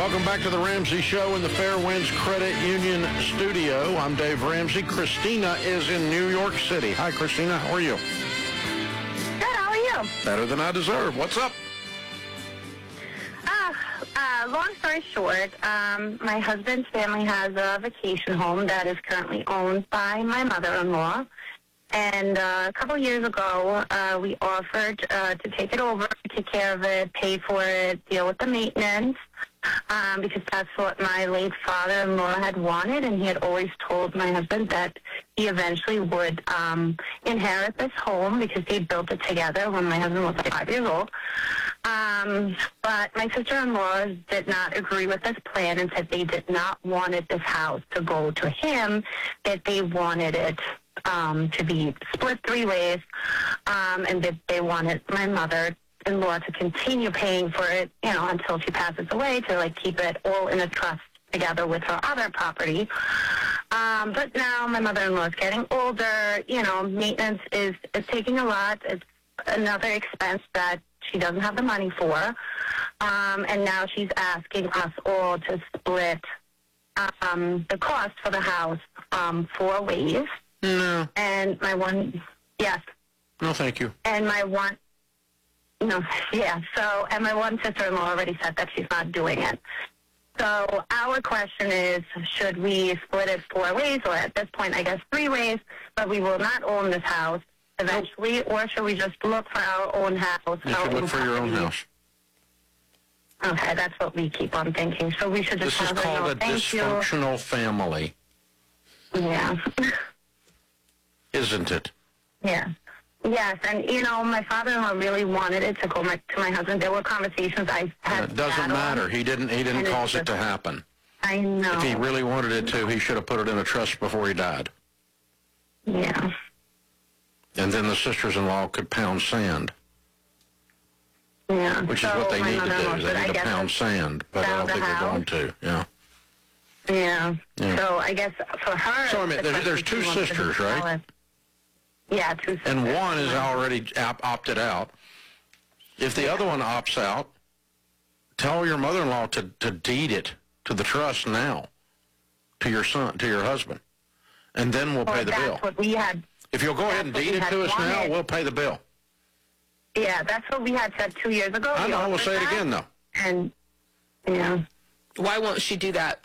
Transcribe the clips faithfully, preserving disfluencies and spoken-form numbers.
Welcome back to the Ramsey Show in the Fairwinds Credit Union studio. I'm Dave Ramsey. Christina is in New York City. Hi, Christina. How are you? Good. How are you? Better than I deserve. What's up? Uh, uh, long story short, um, my husband's family has a vacation home that is currently owned by my mother-in-law. And uh, a couple years ago, uh, we offered uh, to take it over, take care of it, pay for it, deal with the maintenance, um, because that's what my late father-in-law had wanted, and he had always told my husband that he eventually would um, inherit this home because they built it together when my husband was like five years old. Um, but my sister-in-law did not agree with this plan and said they did not want this house to go to him, that they wanted it um, to be split three ways, um, and that they wanted my mother-in-law to continue paying for it, you know, until she passes away, to, like, keep it all in a trust together with her other property. Um, but now my mother-in-law is getting older. You know, maintenance is, is taking a lot. It's another expense that she doesn't have the money for. Um, and now she's asking us all to split um, the cost for the house um, four ways. No. And my one, yes. No, thank you. And my one, no, yeah. So, and my one sister-in-law already said that she's not doing it. So our question is, should we split it four ways, or at this point, I guess, three ways, but we will not own this house eventually, or should we just look for our own house? You should look for your own house. Okay, that's what we keep on thinking. So we should just This have is called a thank dysfunctional you. family. Yeah. Isn't it? Yeah. Yes, and, you know, my father-in-law really wanted it to go my, to my husband. There were conversations I had. It doesn't matter. He didn't, he didn't cause it to happen. I know. If he really wanted it to, he should have put it in a trust before he died. Yeah. And then the sisters-in-law could pound sand. Yeah. Which so is what they need to mother-in-law do. said, They I need to guess pound sand, but I sell don't the think they're house. going to. Yeah. Yeah. Yeah. So I guess for her... So, I mean, the there, there's question two she wants to sisters, sell right? it. Yeah, two sisters. And one is already op- opted out. If the other one opts out, tell your mother-in-law to, to deed it to the trust now, to your son, to your husband, and then we'll well, pay the that's bill. What we had, if you'll go ahead and what deed we it had to us now, wanted. we'll pay the bill. Yeah, that's what we had said two years ago. I We know. We'll offered say it that, again, though. And, yeah. Why won't she do that?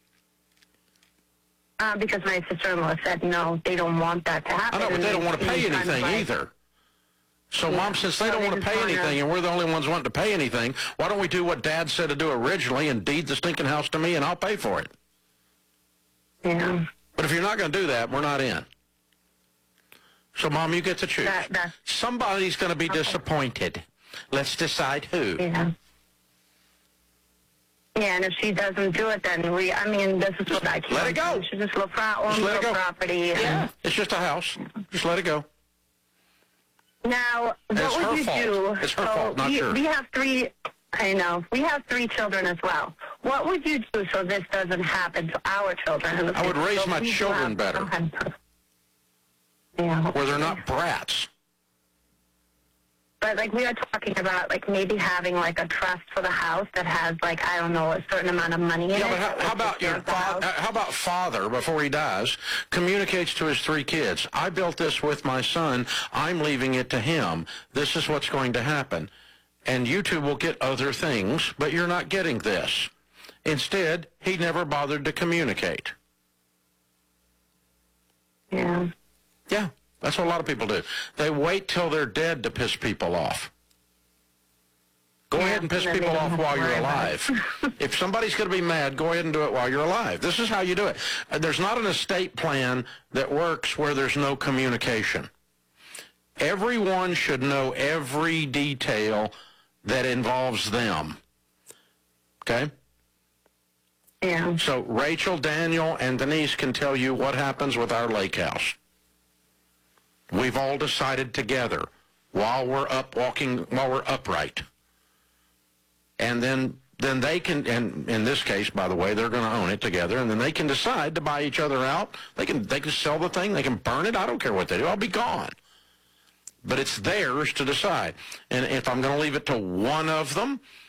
Uh, because my sister-in-law said no, they don't want that to happen. I know, but and they don't want to pay seem anything like, either. So, Yeah. Mom, since they So don't they want to just pay wanna- anything, and we're the only ones wanting to pay anything, why don't we do what Dad said to do originally and deed the stinking house to me, and I'll pay for it? Yeah. But if you're not going to do that, we're not in. So, Mom, you get to choose. That, that, Somebody's going to be Okay. disappointed. Let's decide who. yeah. Yeah, and if she doesn't do it, then we, I mean, this is what I keep let it go. We should just look for our own Just let it little go. property. Yeah. It's just a house. Just let it go. Now, what It's would her you fault. do? It's her so fault, not we, yours. We have three, I know, we have three children as well. What would you do so this doesn't happen to our children? In the I would future? raise So my we do children have better. some kind of- Yeah. Where they're not brats. But, like, we are talking about, like, maybe having, like, a trust for the house that has, like, I don't know, a certain amount of money in Yeah, it. but how, that how would about take care your of the father? house. How about father before he dies communicates to his three kids? I built this with my son. I'm leaving it to him. This is what's going to happen, and you two will get other things, but you're not getting this. Instead, he never bothered to communicate. Yeah. Yeah, that's what a lot of people do. They wait till they're dead to piss people off. Go Yeah, ahead and piss and then people they don't off have to while you're worry about alive. If somebody's going to be mad, go ahead and do it while you're alive. This is how you do it. Uh, There's not an estate plan that works where there's no communication. Everyone should know every detail that involves them. Okay? Yeah. So Rachel, Daniel, and Denise can tell you what happens with our lake house. We've all decided together while we're up walking, while we're upright. And then, then they can, and in this case, by the way, they're going to own it together, and then they can decide to buy each other out. They can, they can sell the thing. They can burn it. I don't care what they do. I'll be gone. But it's theirs to decide. And if I'm going to leave it to one of them,